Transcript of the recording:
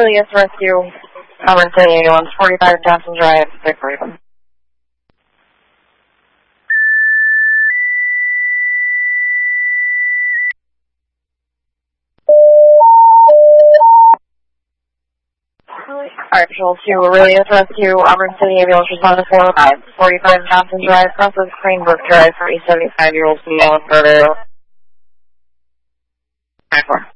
Aurelius Rescue, Auburn City Ambulance, 45 Johnson Drive, Victory. Alright, Patrol 2, Aurelius Rescue, Auburn City Ambulance, respond to 405, 45 Johnson Drive, crosses Cranebrook Drive for a 75-year-old female with vertigo. 9-4.